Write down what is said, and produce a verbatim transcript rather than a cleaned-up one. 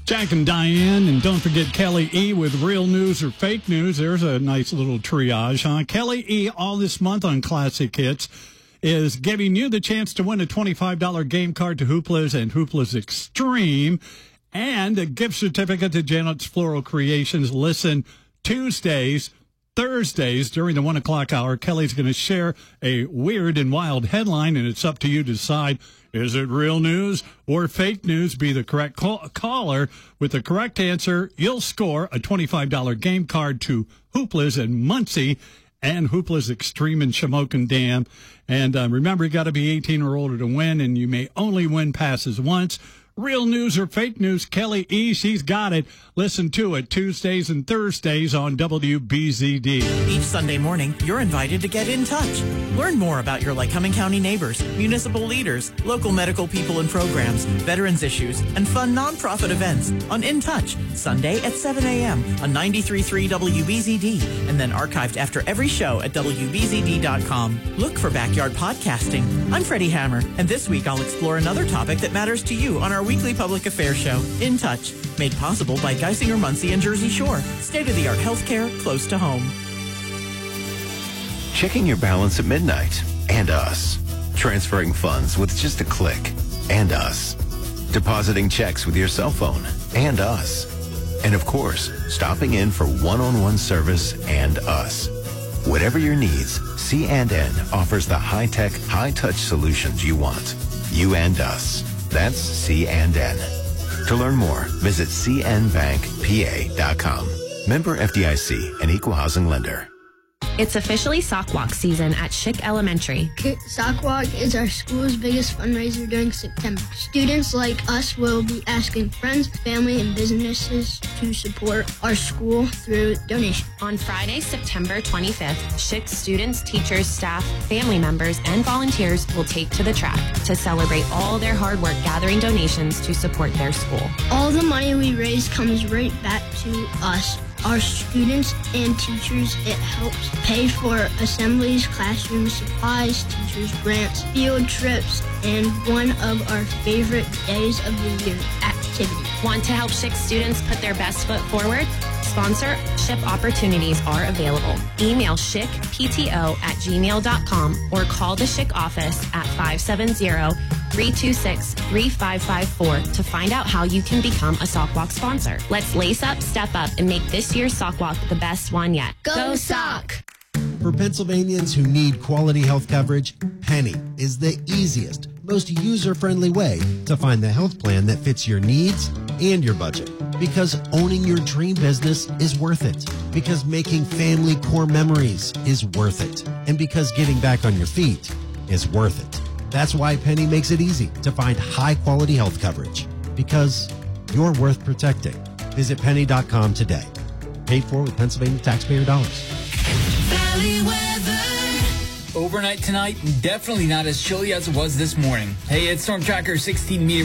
Jack and Diane, and don't forget Kelly E. with real news or fake news. There's a nice little triage, huh? Kelly E. all this month on Classic Hits is giving you the chance to win a twenty-five dollars game card to Hoopla's and Hoopla's Extreme and a gift certificate to Janet's Floral Creations. Listen Tuesdays, Thursdays during the one o'clock hour. Kelly's going to share a weird and wild headline, and it's up to you to decide, is it real news or fake news? Be the correct call- caller. With the correct answer, you'll score a twenty-five dollars game card to Hoopla's in Muncie and Hoopla's Extreme in Shamokin Dam. And uh, remember, you got to be eighteen or older to win, and you may only win passes once. Real news or fake news, Kelly E., she's got it. Listen to it Tuesdays and Thursdays on W B Z D. Each Sunday morning, you're invited to get in touch. Learn more about your Lycoming County neighbors, municipal leaders, local medical people and programs, veterans issues, and fun nonprofit events on In Touch, Sunday at seven a.m. on ninety-three point three W B Z D, and then archived after every show at W B Z D dot com. Look for Backyard Podcasting. I'm Freddie Hammer, and this week I'll explore another topic that matters to you on our weekly public affairs show, In Touch, made possible by Geisinger, Muncie, and Jersey Shore. State-of-the-art healthcare close to home. Checking your balance at midnight, and us. Transferring funds with just a click, and us. Depositing checks with your cell phone, and us. And of course, stopping in for one-on-one service, and us. Whatever your needs, C and N offers the high-tech, high-touch solutions you want. You and us. That's C and N. To learn more, visit c n bank p a dot com. Member F D I C, an equal housing lender. It's officially Sock Walk season at Schick Elementary. Sock Walk is our school's biggest fundraiser during September. Students like us will be asking friends, family, and businesses to support our school through donations. On Friday, September twenty-fifth, Schick students, teachers, staff, family members, and volunteers will take to the track to celebrate all their hard work gathering donations to support their school. All the money we raise comes right back to us, our students and teachers. It helps pay for assemblies, classroom supplies, teachers' grants, field trips, and one of our favorite days of the year, activities. Want to help Schick students put their best foot forward? Sponsorship opportunities are available. Email schickpto at gmail dot com or call the Schick office at five seven zero, three two six, three five five four to find out how you can become a Sock Walk sponsor. Let's lace up, step up, and make this year's Sock Walk the best one yet. Go, Go Sock! For Pennsylvanians who need quality health coverage, Penny is the easiest, most user-friendly way to find the health plan that fits your needs and your budget. Because owning your dream business is worth it. Because making family core memories is worth it. And because getting back on your feet is worth it. That's why Penny makes it easy to find high-quality health coverage. Because you're worth protecting. Visit penny dot com today. Paid for with Pennsylvania taxpayer dollars. Valley weather. Overnight tonight, definitely not as chilly as it was this morning. Hey, it's Storm Tracker sixteen meter.